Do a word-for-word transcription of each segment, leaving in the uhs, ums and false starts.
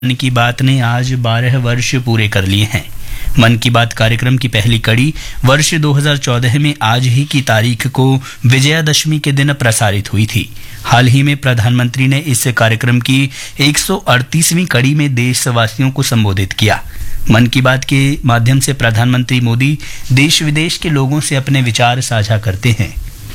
मन की बात ने आज बारह वर्ष पूरे कर लिए हैं। मन की बात कार्यक्रम की पहली कड़ी वर्ष दो हज़ार चौदह में आज ही की तारीख को विजयादशमी के दिन प्रसारित हुई थी। हाल ही में प्रधानमंत्री ने इस कार्यक्रम की एक सौ अड़तीसवीं कड़ी में देशवासियों को संबोधित किया। मन की बात के माध्यम से प्रधानमंत्री मोदी देश विदेश के लोगों से अपने विचार साझा करते हैं।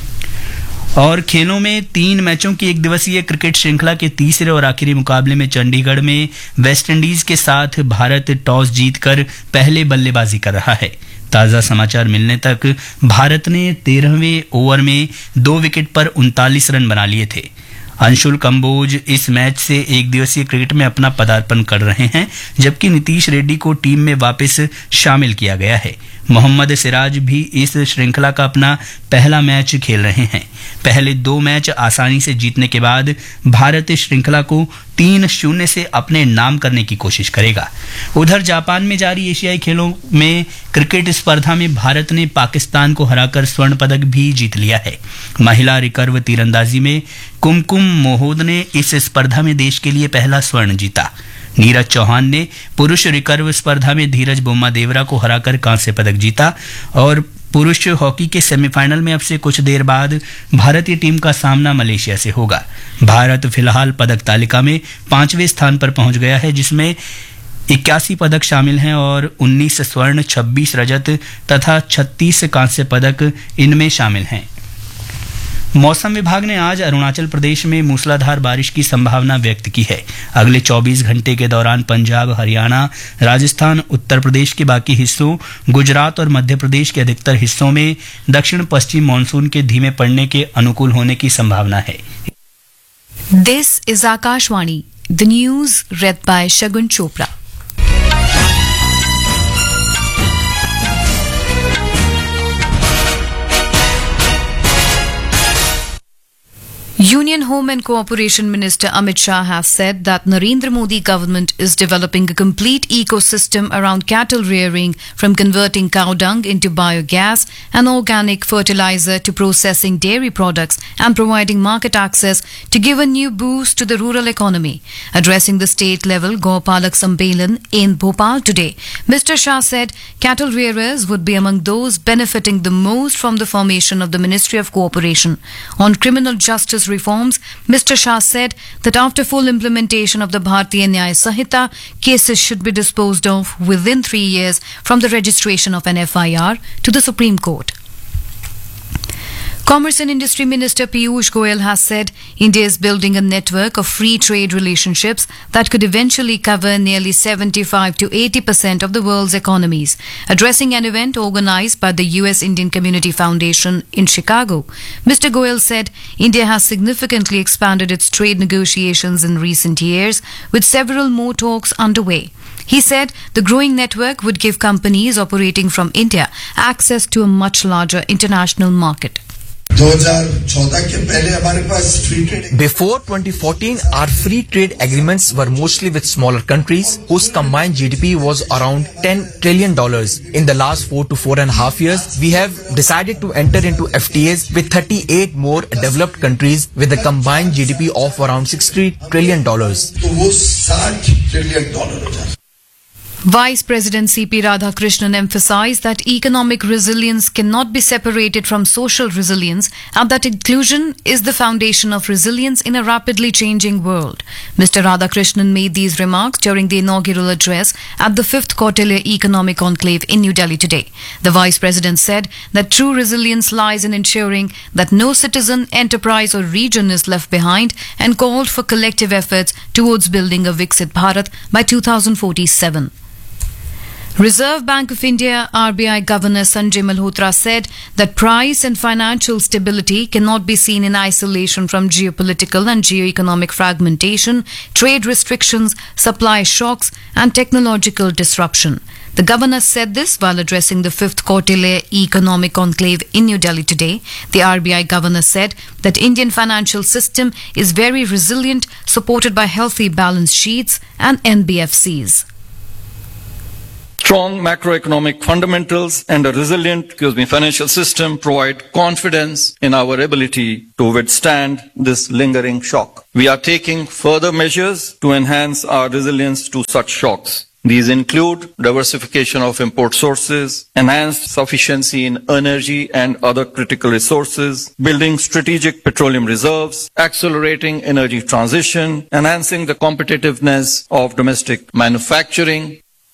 और खेलों में तीन मैचों की एक दिवसीय क्रिकेट श्रृंखला के तीसरे और आखिरी मुकाबले में चंडीगढ़ में वेस्टइंडीज के साथ भारत टॉस जीतकर पहले बल्लेबाजी कर रहा है। ताज़ा समाचार मिलने तक भारत ने तेरहवें ओवर में दो विकेट पर उनतालीस रन बना लिए थे। अंशुल कंबोज इस मैच से एक दिवसीय क्रिकेट में अपना पदार्पण कर रहे हैं, जबकि नीतीश रेड्डी को टीम में वापस शामिल किया गया है। मोहम्मद सिराज भी इस श्रृंखला का अपना पहला मैच खेल रहे हैं। पहले दो मैच आसानी से जीतने के बाद भारत श्रृंखला को तीन शून्य से अपने नाम करने की कोशिश करेगा। उधर जापान में जारी एशियाई खेलों में क्रिकेट स्पर्धा में भारत ने पाकिस्तान को हराकर स्वर्ण पदक भी जीत लिया है। महिला रिकर्व तीरंदाजी में कुमकुम मोहोद ने इस स्पर्धा में देश के लिए पहला स्वर्ण जीता। नीरज चौहान ने पुरुष रिकर्व स्पर्धा में धीरज बोम्मा-देवरा को हराकर कांस्य पदक जीता। और पुरुष हॉकी के सेमीफाइनल में अब से कुछ देर बाद भारतीय टीम का सामना मलेशिया से होगा। भारत फिलहाल पदक तालिका में पांचवें स्थान पर पहुंच गया है, जिसमें इक्यासी पदक शामिल हैं और उन्नीस स्वर्ण, छब्बीस रजत तथा छत्तीस कांस्य पदक इनमें शामिल हैं। मौसम विभाग ने आज अरुणाचल प्रदेश में मूसलाधार बारिश की संभावना व्यक्त की है। अगले चौबीस घंटे के दौरान पंजाब, हरियाणा, राजस्थान, उत्तर प्रदेश के बाकी हिस्सों, गुजरात और मध्य प्रदेश के अधिकतर हिस्सों में दक्षिण पश्चिम मानसून के धीमे पड़ने के अनुकूल होने की संभावना है। This is Akashvani, the news red bye Shagun Chopra. Union Home and Cooperation Minister Amit Shah has said that Narendra Modi government is developing a complete ecosystem around cattle rearing, from converting cow dung into biogas and organic fertilizer to processing dairy products and providing market access to give a new boost to the rural economy. Addressing the state level Gopalak Sammelan in Bhopal today, Mister Shah said cattle rearers would be among those benefiting the most from the formation of the Ministry of Cooperation. On criminal justice reforms, Mister Shah said that after full implementation of the Bharatiya Nyaya Sanhita, cases should be disposed of within three years from the registration of an F I R to the Supreme Court. Commerce and Industry Minister Piyush Goyal has said India is building a network of free trade relationships that could eventually cover nearly seventy-five to eighty percent of the world's economies. Addressing an event organized by the U S Indian Community Foundation in Chicago, Mister Goyal said India has significantly expanded its trade negotiations in recent years, with several more talks underway. He said the growing network would give companies operating from India access to a much larger international market. Before twenty fourteen, our free trade agreements were mostly with smaller countries whose combined G D P was around ten trillion dollars. In the last four to four and a half years, we have decided to enter into F T As with thirty-eight more developed countries with a combined G D P of around sixty trillion dollars. Vice President C P Radhakrishnan emphasized that economic resilience cannot be separated from social resilience and that inclusion is the foundation of resilience in a rapidly changing world. Mister Radhakrishnan made these remarks during the inaugural address at the fifth Kautilya Economic Conclave in New Delhi today. The Vice President said that true resilience lies in ensuring that no citizen, enterprise or region is left behind, and called for collective efforts towards building a Viksit Bharat by two thousand forty-seven. Reserve Bank of India R B I Governor Sanjay Malhotra said that price and financial stability cannot be seen in isolation from geopolitical and geoeconomic fragmentation, trade restrictions, supply shocks and technological disruption. The governor said this while addressing the fifth Kautilya Economic Conclave in New Delhi today. The R B I governor said that Indian financial system is very resilient, supported by healthy balance sheets and N B F Cs. Strong macroeconomic fundamentals and a resilient, excuse me, financial system provide confidence in our ability to withstand this lingering shock. We are taking further measures to enhance our resilience to such shocks. These include diversification of import sources, enhanced sufficiency in energy and other critical resources, building strategic petroleum reserves, accelerating energy transition, enhancing the competitiveness of domestic manufacturing.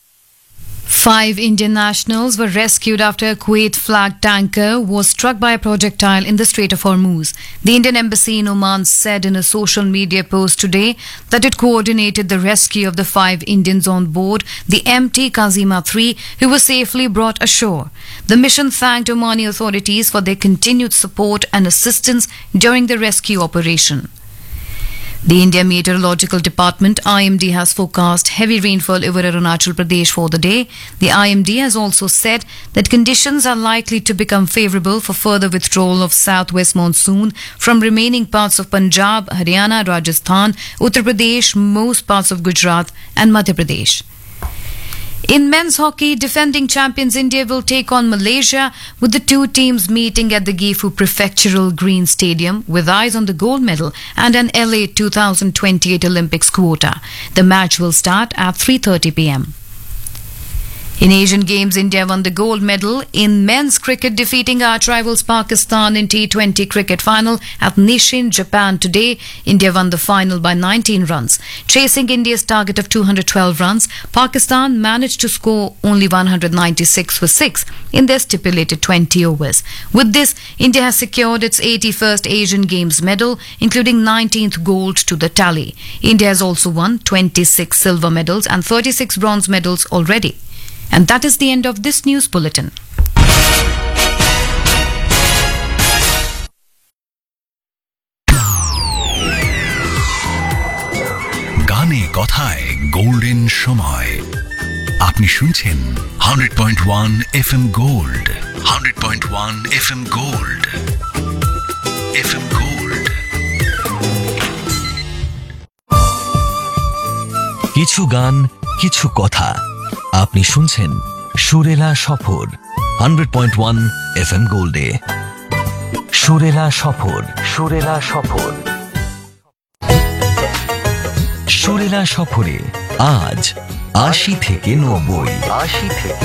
Five Indian nationals were rescued after a Kuwait-flagged tanker was struck by a projectile in the Strait of Hormuz. The Indian embassy in Oman said in a social media post today that it coordinated the rescue of the five Indians on board the M T Kazima three, who were safely brought ashore. The mission thanked Omani authorities for their continued support and assistance during the rescue operation. The India Meteorological Department I M D has forecast heavy rainfall over Arunachal Pradesh for the day. The I M D has also said that conditions are likely to become favourable for further withdrawal of southwest monsoon from remaining parts of Punjab, Haryana, Rajasthan, Uttar Pradesh, most parts of Gujarat and Madhya Pradesh. In men's hockey, defending champions India will take on Malaysia, with the two teams meeting at the Gifu Prefectural Green Stadium with eyes on the gold medal and an L A twenty twenty-eight Olympics quota. The match will start at three thirty p m In Asian Games, India won the gold medal in men's cricket, defeating arch rivals Pakistan in T twenty cricket final at Nishin, Japan today. India won the final by nineteen runs. Chasing India's target of two hundred twelve runs, Pakistan managed to score only one hundred ninety-six for six in their stipulated twenty overs. With this, India has secured its eighty-first Asian Games medal, including nineteenth gold to the tally. India has also won twenty-six silver medals and thirty-six bronze medals already. And that is the end of this news bulletin. গানে কথায় golden সময় আপনি শুনছেন hundred point one F M gold hundred point one F M gold F M gold কিছু গান কিছু কথা আপনি শুনছেন সুরেলা সফর hundred point one F M গোল্ডে সুরেলা সফর সুরেলা সফর সুরেলা সফরে আজ আশি থেকে নব্বই আশি থেকে